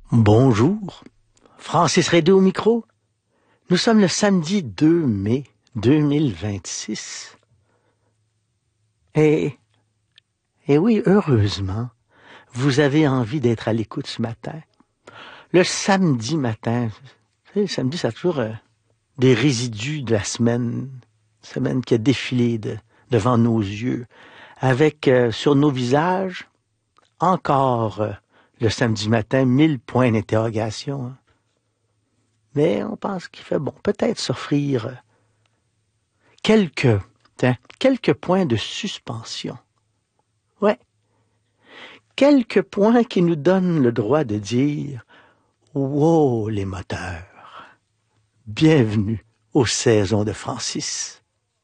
Bonjour, Francis Rédé au micro. Nous sommes le samedi 2 mai 2026. Et oui, heureusement, vous avez envie d'être à l'écoute ce matin. Le samedi matin, vous savez, le samedi, ça a toujours des résidus de la semaine qui a défilé devant nos yeux, avec sur nos visages encore le samedi matin 1000 points d'interrogation. Hein. Mais on pense qu'il fait bon peut-être s'offrir quelques points de suspension. Ouais, quelques points qui nous donnent le droit de dire « Wow, les moteurs! Bienvenue aux saisons de Francis ».